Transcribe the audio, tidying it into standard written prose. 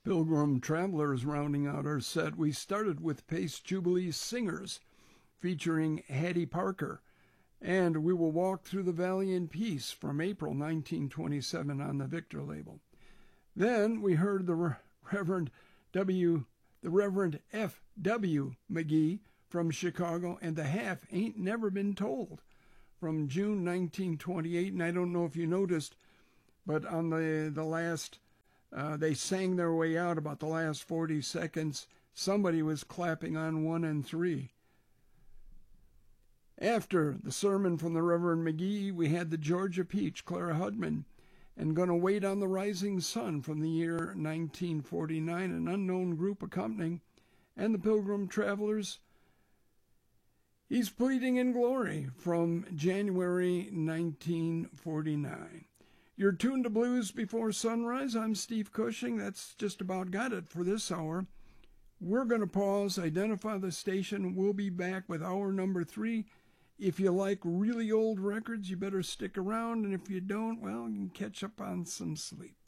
Pilgrim Travelers rounding out our set. We started with Pace Jubilee Singers featuring Hattie Parker, and We Will Walk Through the Valley in Peace from April 1927 on the Victor label. Then we heard the Reverend F. W. McGee from Chicago and The Half Ain't Never Been Told from June 1928. And I don't know if you noticed, but on the last, they sang their way out about the last 40 seconds. Somebody was clapping on 1 and 3. After the sermon from the Reverend McGee, we had the Georgia Peach, Clara Hudman, and Gonna Wait on the Rising Sun from the year 1949, an unknown group accompanying, and the Pilgrim Travelers, He's Pleading in Glory from January 1949. You're tuned to Blues Before Sunrise. I'm Steve Cushing. That's just about got it for this hour. We're going to pause, identify the station. We'll be back with hour number 3. If you like really old records, you better stick around, and if you don't, well, you can catch up on some sleep.